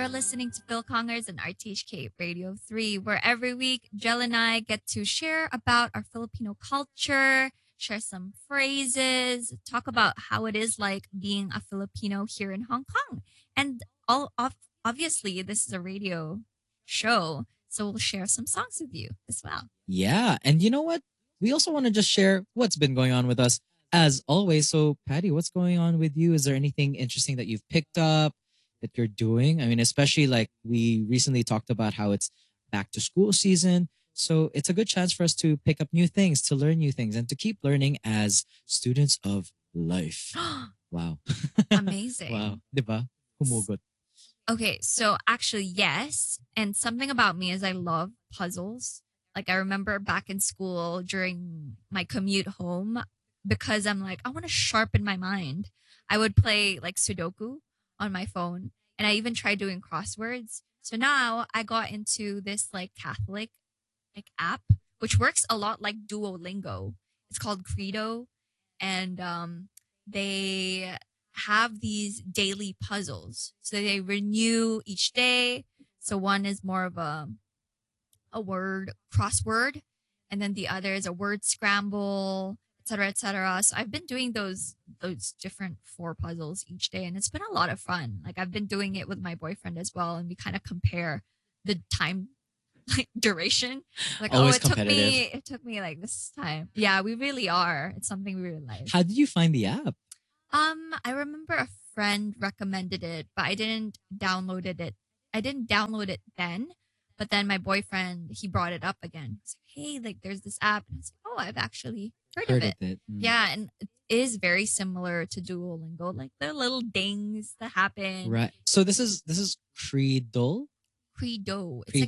You're listening to Phil Congers and RTHK Radio 3, where every week Jel and I get to share about our Filipino culture, share some phrases, talk about how it is like being a Filipino here in Hong Kong. And obviously, this is a radio show, so we'll share some songs with you as well. Yeah. And you know what? We also want to just share what's been going on with us as always. So, Patty, what's going on with you? Is there anything interesting that you've picked up that you're doing? I mean, especially like we recently talked about how it's back to school season. So, it's a good chance for us to pick up new things, to learn new things, and to keep learning as students of life. Wow. Amazing. Wow. Diba? Humugot. Okay, so actually, yes. And something about me is I love puzzles. Like, I remember back in school during my commute home, because I'm like, I want to sharpen my mind. I would play like Sudoku on my phone. And I even tried doing crosswords. So now I got into this like Catholic like app, which works a lot like Duolingo. It's called Credo. And they have these daily puzzles. So they renew each day. So one is more of a word crossword, and then the other is a word scramble, etc., etc. So I've been doing those different four puzzles each day, and it's been a lot of fun. Like I've been doing it with my boyfriend as well, and we kind of compare the time like duration. Like, oh, Always it took competitive. me like this time. Yeah, we really are. It's something we really like. How did you find the app? I remember a friend recommended it, but I didn't download it. I didn't download it then, but then my boyfriend he brought it up again. He's like, "Hey, like there's this app," and I was like, "Oh, I've actually heard of Heard of it." it. Mm. Yeah, and it is very similar to Duolingo. Like the little dings that happen. Right. So this is Creedle. Credo. It's like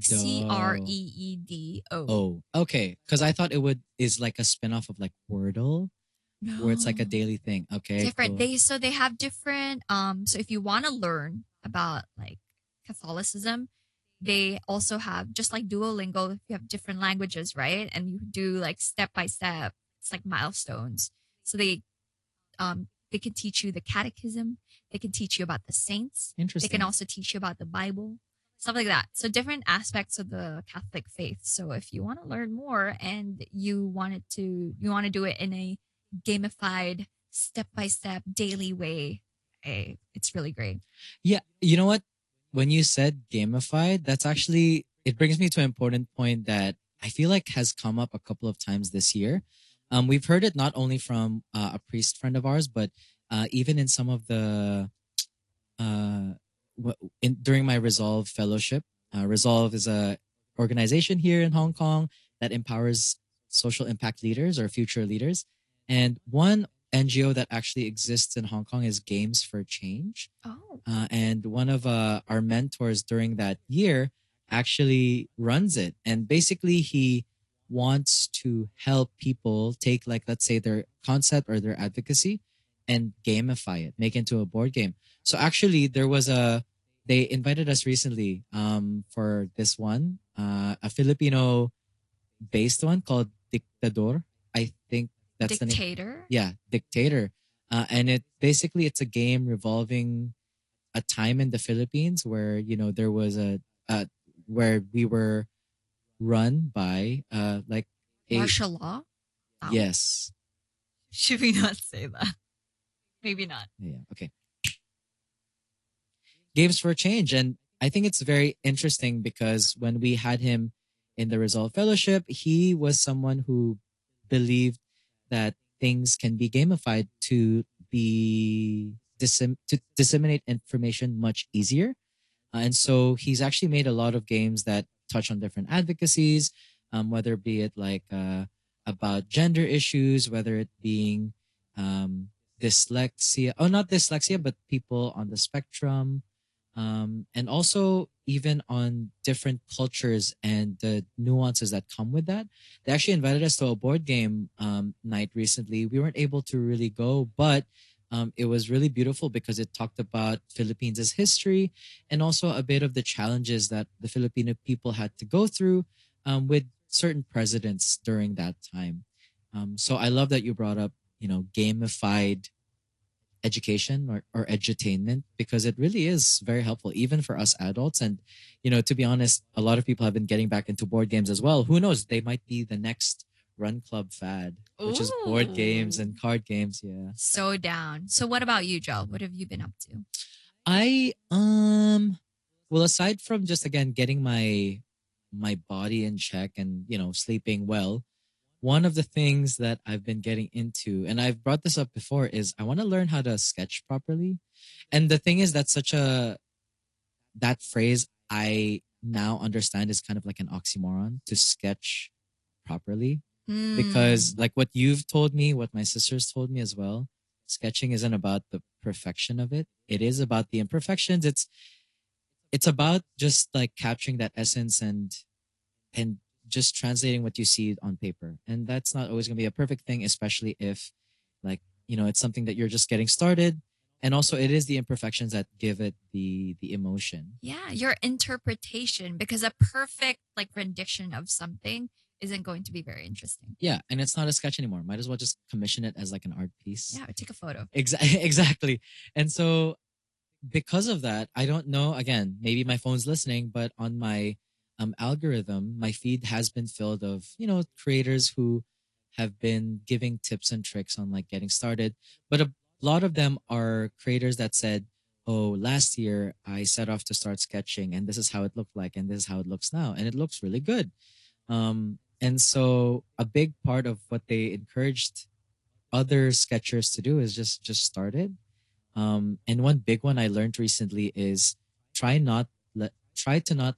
Creedo. Oh, okay. Because I thought it would is like a spinoff of like Wordle, where it's like a No. daily thing. Okay, Different. cool. They have different so if you want to learn about like Catholicism, they also have just like Duolingo, you have different languages, right? And you do like step by step. It's like milestones. So they can teach you the catechism, they can teach you about the saints, they can Interesting. also teach you about the Bible, stuff like that. So different aspects of the Catholic faith. So if you want to learn more and you want to do it in a gamified step by step daily way, it's really great. Yeah, you know what? When you said gamified, that's actually it brings me to an important point that I feel like has come up a couple of times this year. We've heard it not only from a priest friend of ours, but even in some of the uh, during my Resolve fellowship. Resolve is a organization here in Hong Kong that empowers social impact leaders or future leaders. And one NGO that actually exists in Hong Kong is Games for Change. Oh, And one of our mentors during that year actually runs it. And basically, he wants to help people take, like, let's say their concept or their advocacy and gamify it, make it into a board game. So actually, they invited us recently for this one, a Filipino based one called Dictador. I think that's the name. dictator. Yeah, Dictator. And it's a game revolving a time in the Philippines where there was a where we were run by like a Martial law. No? yes. Should we not say that? Maybe not. Yeah, okay. Games for Change. And I think it's very interesting because when we had him in the Resolve Fellowship, he was someone who believed that things can be gamified to to disseminate information much easier. And so he's actually made a lot of games that touch on different advocacies, whether be it like about gender issues, whether it being dyslexia, oh, not dyslexia, but people on the spectrum, and also even on different cultures and the nuances that come with that. They actually invited us to a board game night recently. We weren't able to really go, but it was really beautiful because it talked about Philippines' history and also a bit of the challenges that the Filipino people had to go through with certain presidents during that time. So I love that you brought up, gamified education or edutainment, because it really is very helpful even for us adults. And to be honest, a lot of people have been getting back into board games as well. Who knows, they might be the next run club fad, which is board games Ooh. and card games. Yeah. So down. So what about you, Joe? What have you been up to? I well, aside from just again getting my body in check and sleeping well, one of the things that I've been getting into, and I've brought this up before, is I want to learn how to sketch properly. And the thing is, that's such a that phrase I now understand is kind of like an oxymoron, to sketch properly, because Hmm. like what you've told me, what my sisters told me as well, sketching isn't about the perfection of it. It is about the imperfections. It's about just like capturing that essence and just translating what you see on paper. And that's not always going to be a perfect thing, especially if like, it's something that you're just getting started. And also it is the imperfections that give it the emotion. Yeah, your interpretation, because a perfect like rendition of something isn't going to be very interesting. Yeah, and it's not a sketch anymore. Might as well just commission it as like an art piece. Yeah, take a photo. Exactly. And so because of that, I don't know. Again, maybe my phone's listening, but on my algorithm, my feed has been filled of creators who have been giving tips and tricks on like getting started. But a lot of them are creators that said, "Oh, last year I set off to start sketching, and this is how it looked like, and this is how it looks now, and it looks really good." And so a big part of what they encouraged other sketchers to do is just start it. And one big one I learned recently is try to not